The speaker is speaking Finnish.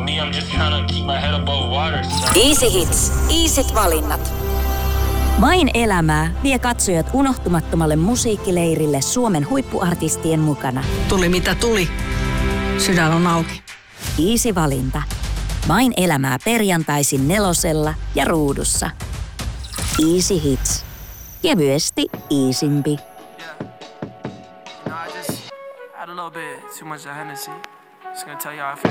me, I'm just trying to keep my head above water. Easy Hits. Easyt valinnat. Vain elämää vie katsojat unohtumattomalle musiikkileirille Suomen huippuartistien mukana. Tuli mitä tuli. Sydän on auki. Easy valinta. Vain elämää perjantaisin 4:lla ja Ruudussa. Easy Hits. Kevyesti easympi. I had a little bit too much of Hennessy. Just gonna tell you how I feel.